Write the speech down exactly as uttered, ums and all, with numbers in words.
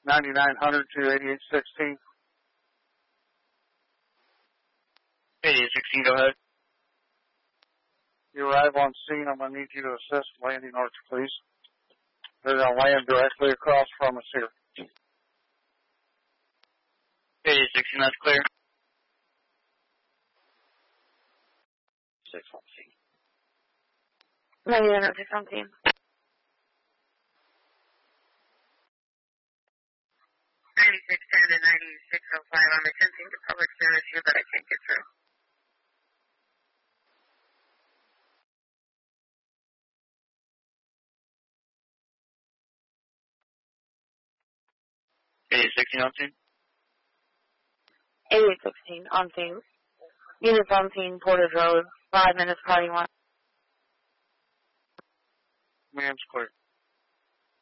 ninety-nine hundred to eighty-eight sixteen. eighty-eight sixteen, go ahead. You arrive on scene. I'm going to need you to assist landing arch, please. They're going to land directly across from us here. eighty-eight sixteen, that's clear. six on scene. ninety-nine oh six on scene. ninety-six ten to ninety-six oh five. I'm attempting to public service here, but I can't get through. eighty-eight sixteen on scene. eighty-eight sixteen on scene. Units on scene, Portage Road, five minutes, party one. Man's clear.